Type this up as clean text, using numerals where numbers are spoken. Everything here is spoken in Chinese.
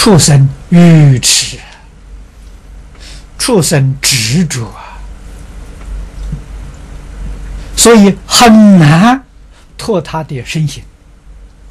畜生愚痴，畜生执着啊，所以很难脱他的身形。